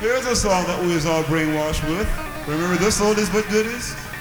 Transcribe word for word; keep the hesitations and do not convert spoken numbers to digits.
Here's a song that we was all brainwashed with. Remember this oldies but goodies?